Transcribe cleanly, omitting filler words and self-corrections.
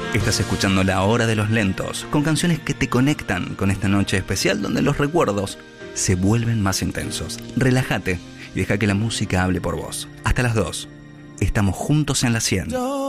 Estás escuchando La Hora de los Lentos, con canciones que te conectan con esta noche especial donde los recuerdos se vuelven más intensos. Relájate y deja que la música hable por vos. Hasta las 2. Estamos juntos en la 100.